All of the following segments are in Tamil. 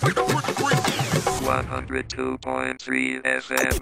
102.3 FM.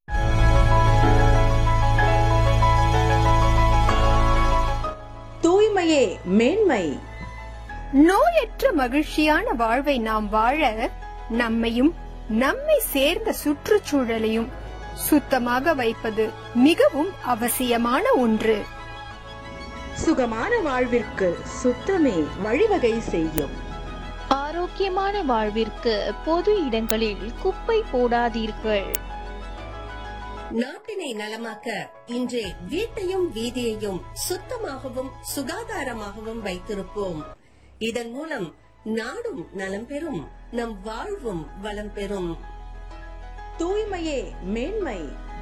தூய்மையே மேன்மை. நோயற்ற மகிழ்ச்சியான வாழ்வை நாம் வாழ நம்மையும் நம்மை சேர்ந்த சுற்றுச்சூழலையும் சுத்தமாக வைப்பது மிகவும் அவசியமான ஒன்று. சுகமான வாழ்விற்கு சுத்தமே வழிவகை செய்யும். ஆரோக்கியமான வாழ்விற்கு பொது இடங்களில் குப்பை போடாதீர்கள். நாட்டினை நலமாக்க இன்றே வீட்டையும் வீதியையும் சுத்தமாகவும் சுகாதாரமாகவும் வைத்திருப்போம். இதன் மூலம் நாடும் நலம் பெறும், நம் வாழ்வும் வளம் பெறும். தூய்மையே மேன்மை.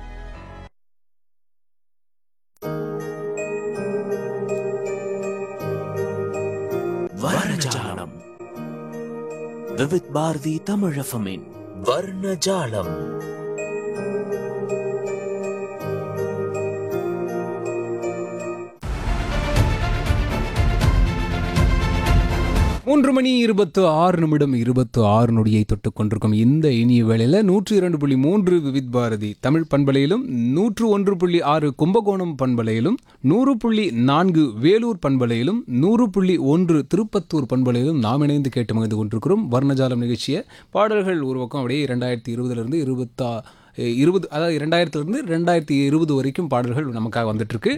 வர்ணஜாலம். விவித் பாரதி தமிழஃபமின் வர்ணஜாலம். மூன்று மணி 26 நொடியை தொட்டுக் கொண்டிருக்கும் இந்த இனிய வேளையில் 102.3 விவித் பாரதி தமிழ் பண்பலையிலும் 101.6 கும்பகோணம் பண்பலையிலும் 100.4 வேலூர் பண்பலையிலும் 100.1 திருப்பத்தூர் பண்பலையிலும் நாம் இணைந்து கேட்டு மகிழ்ந்து கொண்டிருக்கிறோம் வர்ணஜாலம் நிகழ்ச்சியை. பாடல்கள் ஒரு பக்கம் அப்படியே 2020 அதாவது 2020 வரைக்கும் பாடல்கள் நமக்காக வந்துட்டு இருக்கு.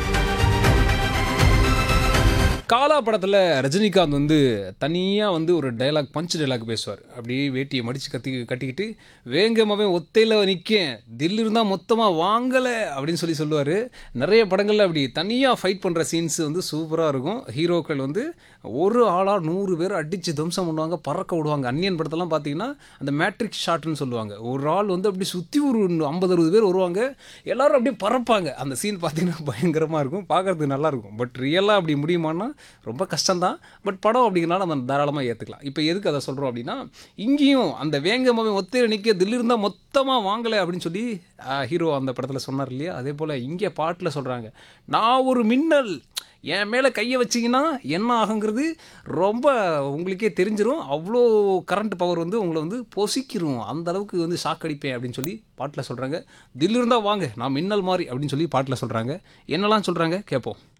காலா படத்தில் ரஜினிகாந்த் வந்து தனியாக ஒரு டைலாக் பஞ்ச் டைலாக் பேசுவார். அப்படியே வேட்டியை மடித்து கட்டிக்கிட்டு வேங்கமாவே ஒத்தையில் நிற்கேன், தில் இருந்தால் மொத்தமாக வாங்கலை அப்படின்னு சொல்லுவார். நிறைய படங்களில் அப்படி தனியாக ஃபைட் பண்ணுற சீன்ஸ் வந்து சூப்பராக இருக்கும். ஹீரோக்கள் வந்து ஒரு ஆளாக 100 பேர் அடித்து துவம்சம் பண்ணுவாங்க, பறக்க விடுவாங்க. அன்னியன் படத்தெல்லாம் பார்த்தீங்கன்னா அந்த மேட்ரிக் ஷாட்னு சொல்லுவாங்க. ஒரு ஆள் வந்து அப்படி சுற்றி ஒரு 50-60 பேர் வருவாங்க, எல்லோரும் அப்படியே பறப்பாங்க. அந்த சீன் பார்த்தீங்கன்னா பயங்கரமாக இருக்கும், பார்க்குறதுக்கு நல்லாயிருக்கும். பட் ரியலாக அப்படி முடியுமான்னா ரொம்ப கஷ்டம்தான். பட் படம் அப்படிங்கிறனால நம்ம தாராளமாக ஏற்றுக்கலாம். இப்போ எதுக்கு அதை சொல்கிறோம் அப்படின்னா, இங்கேயும் அந்த வேங்கமாவே ஒத்தையில் நிற்க தில் இருந்தால் மொத்தமாக வாங்கலை அப்படின்னு சொல்லி ஹீரோ அந்த படத்தில் சொன்னார் இல்லையா, அதே போல் இங்கே பாட்டில் சொல்கிறாங்க, நான் ஒரு மின்னல், என் மேலே கையை வச்சிங்கன்னா என்ன ஆகுங்கிறது ரொம்ப உங்களுக்கே தெரிஞ்சிடும். அவ்வளோ கரண்ட் பவர் வந்து உங்களை வந்து பொசிக்கிறோம், அந்த அளவுக்கு வந்து ஷாக் அடிப்பேன் அப்படின்னு சொல்லி பாட்டில் சொல்கிறாங்க. தில் இருந்தால் வாங்க, நான் மின்னல் மாதிரி அப்படின்னு சொல்லி பாட்டில் சொல்கிறாங்க. என்னெல்லாம் சொல்கிறாங்க கேட்போம்.